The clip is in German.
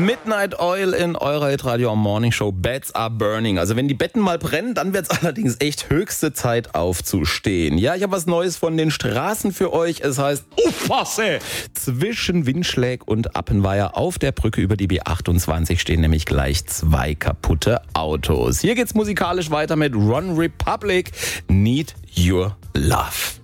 Midnight Oil in eurer Hitradio Morning Show. Beds are burning. Also wenn die Betten mal brennen, dann wird's allerdings echt höchste Zeit aufzustehen. Ja, ich habe was Neues von den Straßen für euch. Es heißt Aufpasse! Zwischen Windschläg und Appenweier auf der Brücke über die B28 stehen nämlich gleich 2 kaputte Autos. Hier geht's musikalisch weiter mit One Republic, Need Your Love.